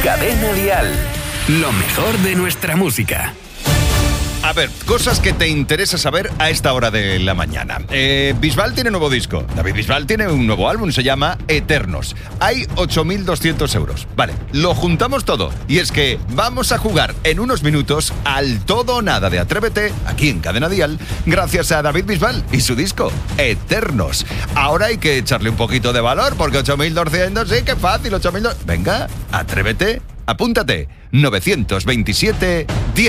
Cadena Dial. Lo mejor de nuestra música. A ver, cosas que te interesa saber a esta hora de la mañana. Bisbal tiene nuevo disco. David Bisbal tiene un nuevo álbum, se llama Eternos. Hay 8.200 euros. Vale, lo juntamos todo. Y es que vamos a jugar en unos minutos al todo o nada de Atrévete, aquí en Cadena Dial, gracias a David Bisbal y su disco Eternos. Ahora hay que echarle un poquito de valor, porque 8.200, sí, qué fácil, 8.200. Venga, atrévete, apúntate. 927 10.